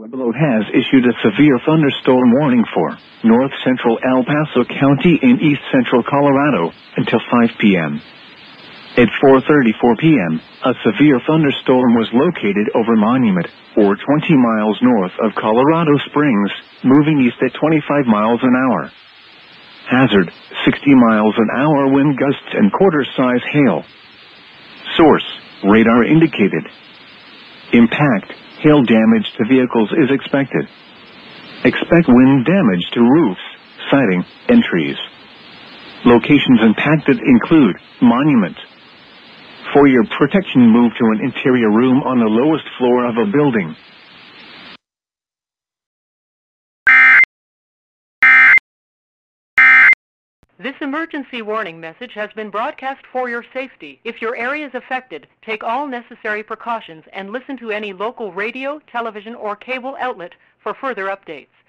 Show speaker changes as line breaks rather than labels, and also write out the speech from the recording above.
Pueblo has issued a severe thunderstorm warning for north central El Paso County in east central Colorado until 5 p.m. At 4:34 p.m., a severe thunderstorm was located over Monument, or 20 miles north of Colorado Springs, moving east at 25 miles an hour. Hazard, 60 miles an hour wind gusts and quarter-size hail. Source, radar indicated. Impact, hail damage to vehicles is expected. Expect wind damage to roofs, siding, and trees. Locations impacted include Monument. For your protection, move to an interior room on the lowest floor of a building.
This emergency warning message has been broadcast for your safety. If your area is affected, take all necessary precautions and listen to any local radio, television, or cable outlet for further updates.